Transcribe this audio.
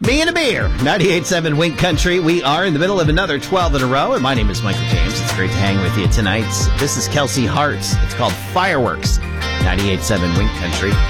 Me and a beer. 98.7 Wink Country. We are in the middle of another 12 in a row, and my name is Michael James. It's great to hang with you tonight. This is Kelsey Hart. It's called Fireworks. 98.7 Wink Country.